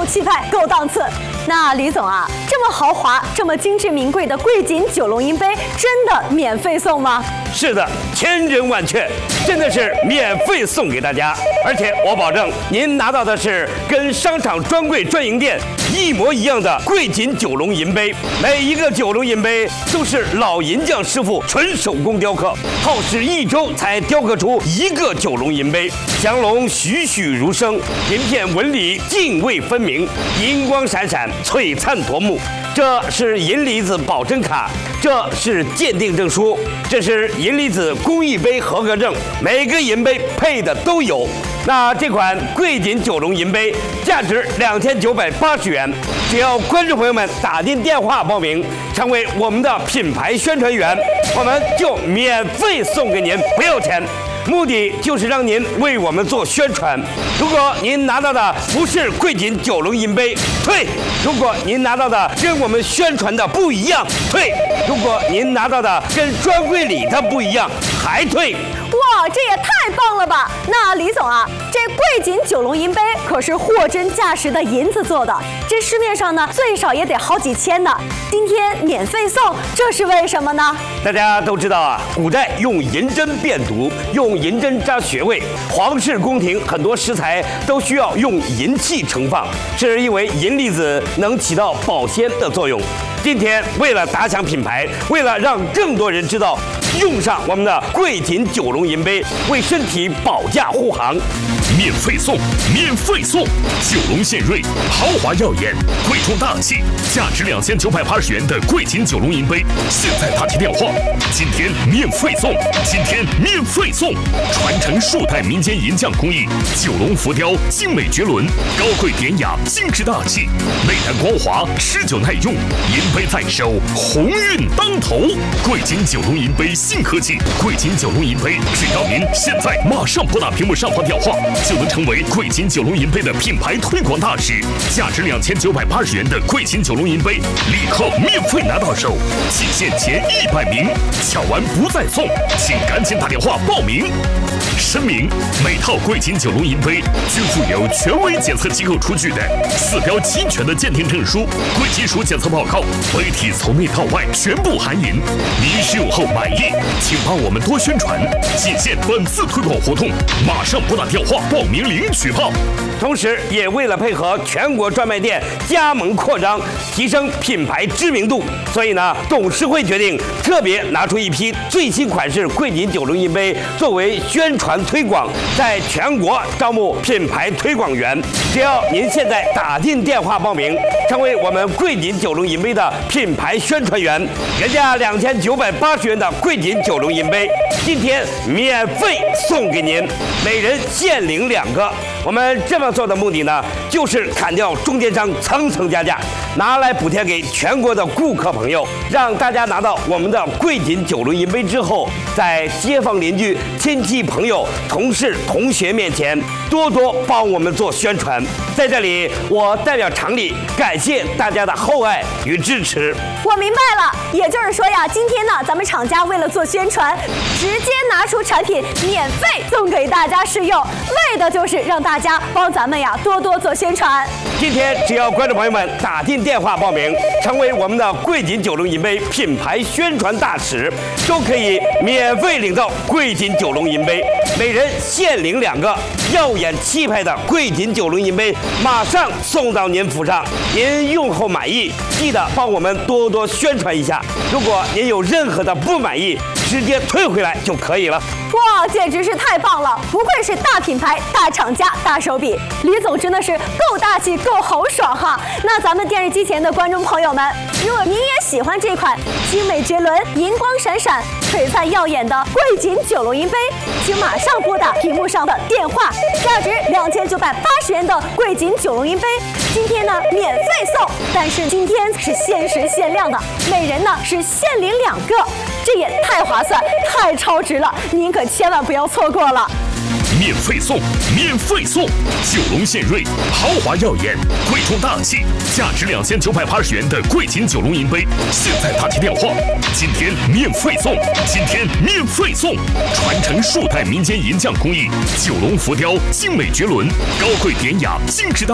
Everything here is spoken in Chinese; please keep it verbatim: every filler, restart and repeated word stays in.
够气派，够档次。那李总啊，这么豪华、这么精致名贵的贵锦九龙银杯，真的免费送吗？ 是的，千真万确，真的是免费送给大家。而且我保证，您拿到的是跟商场专柜专营店一模一样的贵锦九龙银杯。每一个九龙银杯都是老银匠师傅纯手工雕刻，耗时一周才雕刻出一个九龙银杯，降龙栩栩如生，银片纹理泾渭分明，银光闪闪，璀璨夺目。这是银离子保真卡，这是鉴定证书，这是银离子工艺杯合格证，每个银杯配的都有。那这款贵锦九龙银杯价值两千九百八十元，只要观众朋友们打进电话报名，成为我们的品牌宣传员，我们就免费送给您，不要钱。目的就是让您为我们做宣传。如果您拿到的不是贵锦九龙银杯，退；如果您拿到的跟我们宣传的不一样，退；如果您拿到的跟专柜里的不一样，还退。 哇，这也太棒了吧！那李总啊，这贵锦九龙银杯可是货真价实的银子做的，这市面上呢最少也得好几千呢。今天免费送，这是为什么呢？ 大家都知道啊，古代用银针辨毒，用银针扎穴位，皇室宫廷很多食材都需要用银器盛放，是因为银离子能起到保鲜的作用。今天为了打响品牌，为了让更多人知道，用上我们的贵锦九龙银杯，为身体保驾护航。 免费送，免费送！九龙献瑞，豪华耀眼，贵重大气，价值两千九百八十元的贵锦九龙银杯，现在打提电话，今天免费送，今天免费送！传承数代民间银匠工艺，九龙浮雕精美绝伦，高贵典雅，精致大气，内弹光滑，持久耐用，银杯在手，鸿运当头。贵锦九龙银杯新科技，贵锦九龙银杯，只要您现在马上拨打屏幕上方电话，就能成为贵锦九龙银杯的品牌推广大使。价值两千九百八十元的贵锦九龙银杯，立刻免费拿到手，仅限前一百名，抢完不再送，请赶紧打电话报名。声明：每套贵锦九龙银杯均附有权威检测机构出具的四标齐全的鉴定证书、贵金属检测报告，杯体从内到外全部含银。您使用后满意，请帮我们多宣传，仅限本次推广活动，马上拨打电话报名领取炮。 同时，也为了配合全国专卖店加盟扩张，提升品牌知名度，所以呢，董事会决定特别拿出一批最新款式贵锦九龙银杯作为宣传推广，在全国招募品牌推广员。只要您现在打进电话报名，成为我们贵锦九龙银杯的品牌宣传员，原价两千九百八十元的贵锦九龙银杯，今天免费送给您，每人限领两个。我们这么做的目的呢，就是砍掉中间商层层加价，拿来补贴给全国的顾客朋友，让大家拿到我们的贵锦九龙银杯之后，在街坊邻居、亲戚朋友、同事同学面前多多帮我们做宣传。在这里，我代表厂里感谢大家的厚爱与支持。 我明白了，也就是说呀，今天呢，咱们厂家为了做宣传，直接拿出产品免费送给大家试用，为的就是让大家帮咱们呀多多做宣传。 今天只要观众朋友们打进电话报名，成为我们的贵锦九龙银杯品牌宣传大使，都可以免费领到贵锦九龙银杯，每人限领两个耀眼气派的贵锦九龙银杯，马上送到您府上。您用后满意，记得帮我们多多宣传一下。如果您有任何的不满意，直接退回来就可以了。 哇，简直是太棒了！不愧是大品牌、大厂家、大手笔，李总真的是够大气、够豪爽哈！那咱们电视机前的观众朋友们，如果您也喜欢这款精美绝伦、银光闪闪、璀璨耀眼的贵锦九龙银杯，请马上拨打屏幕上的电话，价值两千九百八十元的贵锦九龙银杯，今天呢免费送，但是今天是限时限量的，每人呢是限领两个，这也太划算、太超值了，您可千万不要错过了。 免费送，免费送！九龙献瑞，豪华耀眼，贵重大气，价值两千九百八十元的贵锦九龙银杯，现在打起电话，今天免费送，今天免费送！传承数代民间银匠工艺，九龙浮雕精美绝伦，高贵典雅，精致大。